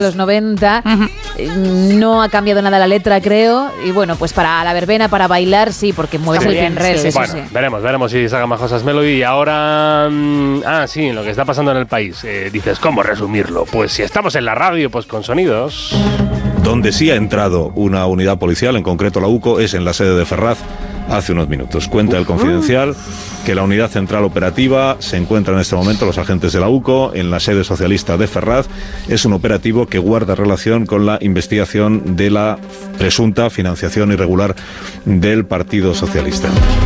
los 90, no ha cambiado nada la letra, creo, y bueno, pues para la verbena, para bailar, sí, porque mueve muy bien Rel, eso bueno, sí. Veremos si saca más cosas Melody. Y ahora, sí, lo que está pasando en el país. Dices, ¿cómo resumirlo? Pues si estamos en la radio, pues con sonidos. Donde sí ha entrado una unidad policial, en concreto la UCO, es en la sede de Ferraz hace unos minutos. Cuenta el Confidencial que la unidad central operativa se encuentra en este momento, los agentes de la UCO, en la sede socialista de Ferraz. Es un operativo que guarda relación con la investigación de la presunta financiación irregular del Partido Socialista.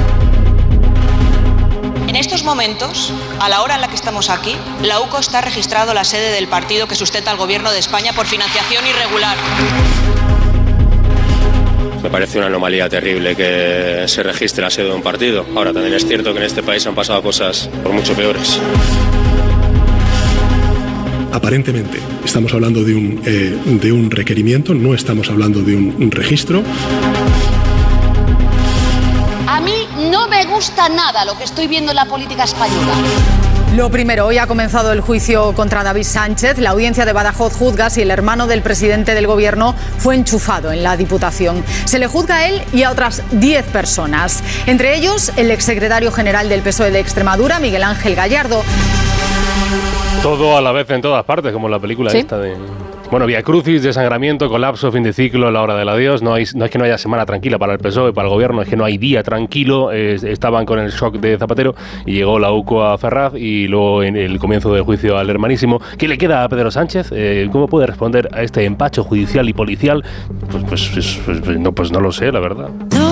En estos momentos, a la hora en la que estamos aquí, la UCO está registrado la sede del partido que sustenta al gobierno de España por financiación irregular. Me parece una anomalía terrible que se registre la sede de un partido. Ahora, también es cierto que en este país han pasado cosas por mucho peores. Aparentemente estamos hablando de un requerimiento, no estamos hablando de un registro. A mí no me gusta nada lo que estoy viendo en la política española. Lo primero, hoy ha comenzado el juicio contra David Sánchez. La audiencia de Badajoz juzga si el hermano del presidente del gobierno fue enchufado en la Diputación. Se le juzga a él y a otras 10 personas. Entre ellos, el exsecretario general del PSOE de Extremadura, Miguel Ángel Gallardo. Todo a la vez en todas partes, como la película esta de... Bueno, Vía Crucis, desangramiento, colapso, fin de ciclo, la hora del adiós. No es que no haya semana tranquila para el PSOE, para el gobierno, es que no hay día tranquilo. Estaban con el shock de Zapatero y llegó la UCO a Ferraz y luego en el comienzo del juicio al hermanísimo. ¿Qué le queda a Pedro Sánchez? ¿Cómo puede responder a este empacho judicial y policial? Pues no lo sé, la verdad.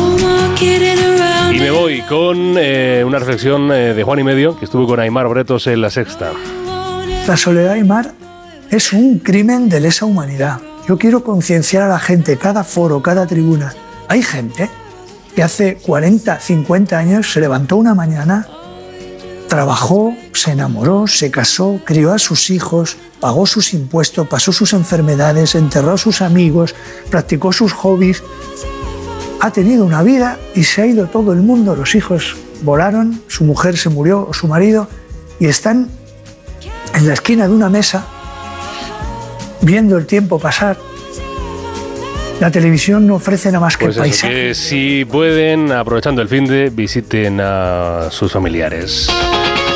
Y me voy con una reflexión de Juan y Medio, que estuvo con Aimar Bretos en La Sexta. La soledad, Aimar, es un crimen de lesa humanidad. Yo quiero concienciar a la gente, cada foro, cada tribuna. Hay gente que hace 40, 50 años se levantó una mañana, trabajó, se enamoró, se casó, crió a sus hijos, pagó sus impuestos, pasó sus enfermedades, enterró a sus amigos, practicó sus hobbies. Ha tenido una vida y se ha ido todo el mundo. Los hijos volaron, su mujer se murió, o su marido, y están en la esquina de una mesa viendo el tiempo pasar. La televisión no ofrece nada más que el paisaje. Que si pueden, aprovechando el finde, visiten a sus familiares.